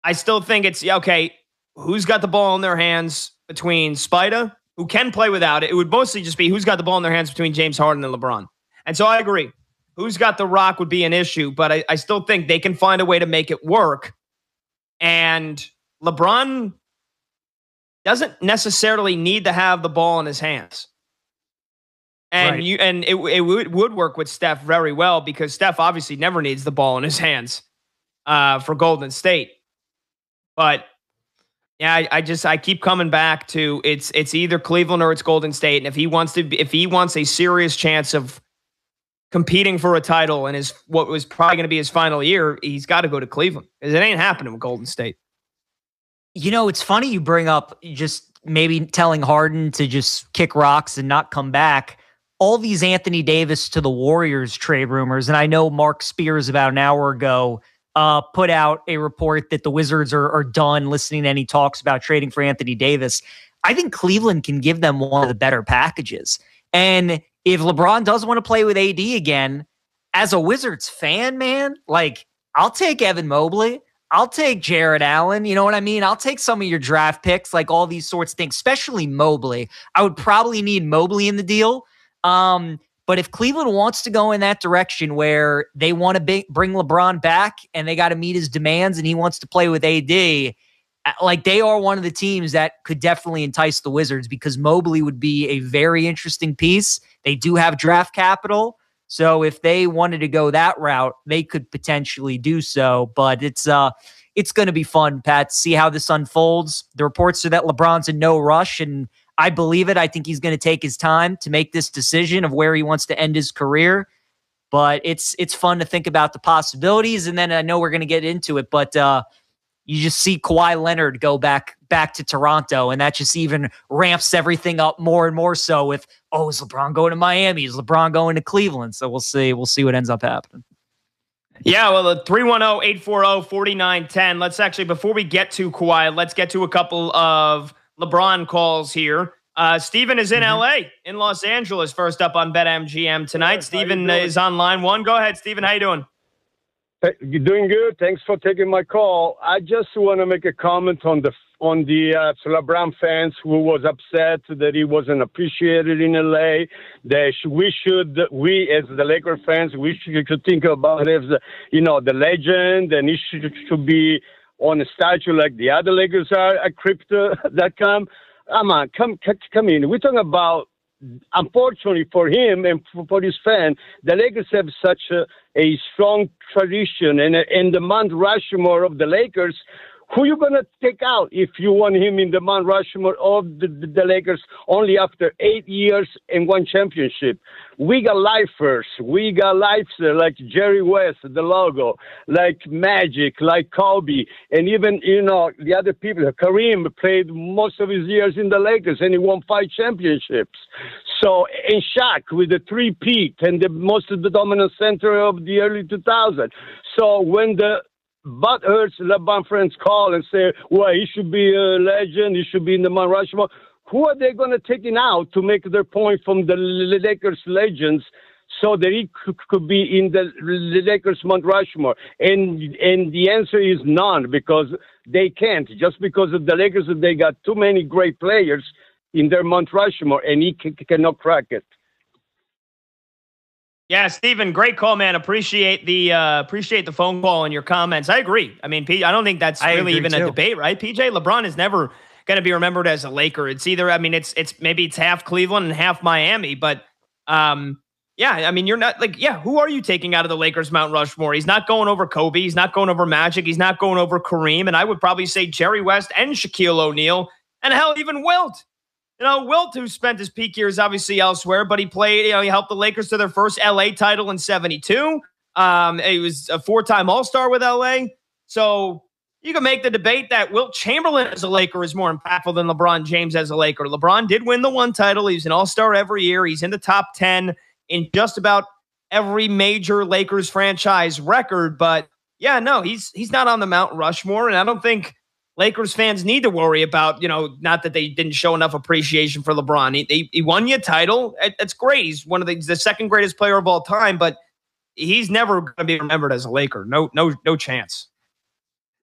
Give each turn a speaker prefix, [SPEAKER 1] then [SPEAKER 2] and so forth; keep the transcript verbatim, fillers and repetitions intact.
[SPEAKER 1] I still think it's, yeah, okay, who's got the ball in their hands between Spida, who can play without it? It would mostly just be who's got the ball in their hands between James Harden and LeBron. And so I agree. Who's got the rock would be an issue, but I, I still think they can find a way to make it work. And LeBron doesn't necessarily need to have the ball in his hands. And right. you and it, it would, would work with Steph very well because Steph obviously never needs the ball in his hands uh, for Golden State. But yeah, I, I just I keep coming back to it's it's either Cleveland or it's Golden State. And if he wants to be, if he wants a serious chance of competing for a title in his what was probably going to be his final year, he's got to go to Cleveland because it ain't happening with Golden State.
[SPEAKER 2] You know, it's funny you bring up just maybe telling Harden to just kick rocks and not come back. All these Anthony Davis to the Warriors trade rumors, and I know Mark Spears about an hour ago uh, put out a report that the Wizards are, are done listening to any talks about trading for Anthony Davis. I think Cleveland can give them one of the better packages. And if LeBron does want to play with A D again, as a Wizards fan, man, like, I'll take Evan Mobley. I'll take Jared Allen. You know what I mean? I'll take some of your draft picks, like all these sorts of things, especially Mobley. I would probably need Mobley in the deal. Um, but if Cleveland wants to go in that direction where they want to be, bring LeBron back and they got to meet his demands and he wants to play with A D, like they are one of the teams that could definitely entice the Wizards because Mobley would be a very interesting piece. They do have draft capital. So if they wanted to go that route, they could potentially do so. But it's uh, it's going to be fun, Pat, to see how this unfolds. The reports are that LeBron's in no rush, and I believe it. I think he's going to take his time to make this decision of where he wants to end his career. But it's it's fun to think about the possibilities. And then I know we're going to get into it, but uh, you just see Kawhi Leonard go back back to Toronto, and that just even ramps everything up more and more so with, oh, is LeBron going to Miami? Is LeBron going to Cleveland? So we'll see. We'll see what ends up happening.
[SPEAKER 1] Yeah, well, the three one zero, eight four zero, four nine one zero. Let's actually, before we get to Kawhi, let's get to a couple of LeBron calls here. Uh, Steven is in mm-hmm. L A, in Los Angeles, first up on BetMGM tonight. Yes, Steven is on line one. Go ahead, Steven. How you doing?
[SPEAKER 3] You're doing good. Thanks for taking my call. I just want to make a comment on the on the uh, LeBron fans who was upset that he wasn't appreciated in L A. They sh- we should, we as the Laker fans, we should, should think about it as, the, you know, the legend, and he should, should be on a statue like the other Lakers are at crypto dot com. Come on, come, come in. We're talking about, unfortunately for him and for, for his fan, the Lakers have such a, a strong tradition, and, and the Mount Rushmore of the Lakers. Who you going to take out if you want him in the Mount Rushmore of the, the, the Lakers only after eight years and one championship? We got lifers. We got lifers like Jerry West, the logo, like Magic, like Kobe, and even, you know, the other people. Kareem played most of his years in the Lakers, and he won five championships. So, and Shaq with the three-peat and the most of the dominant center of the early two thousands. So when the But hurts LeBron friends call and say, well, he should be a legend. He should be in the Mount Rushmore. Who are they going to take him out to make their point from the Lakers legends so that he could be in the Lakers Mount Rushmore? And and the answer is none, because they can't. Just because of the Lakers, they got too many great players in their Mount Rushmore, and he c- cannot crack it.
[SPEAKER 1] Yeah, Steven, great call, man. Appreciate the uh, appreciate the phone call and your comments. I agree. I mean, P- I don't think that's I really even too. a debate, right? P J, LeBron is never going to be remembered as a Laker. It's either, I mean, it's it's maybe it's half Cleveland and half Miami, but um, yeah, I mean, you're not like, yeah, who are you taking out of the Lakers Mount Rushmore? He's not going over Kobe. He's not going over Magic. He's not going over Kareem. And I would probably say Jerry West and Shaquille O'Neal, and hell, even Wilt. You know, Wilt, who spent his peak years obviously elsewhere, but he played, you know, he helped the Lakers to their first L A title in seventy-two. Um, he was a four-time All-Star with L A. So you can make the debate that Wilt Chamberlain as a Laker is more impactful than LeBron James as a Laker. LeBron did win the one title. He's an All-Star every year. He's in the top ten in just about every major Lakers franchise record. But yeah, no, he's he's not on the Mount Rushmore, and I don't think Lakers fans need to worry about, you know, not that they didn't show enough appreciation for LeBron. He, he, he won you a title. That's great. He's one of the, the second greatest player of all time, but he's never going to be remembered as a Laker. No, no, no chance.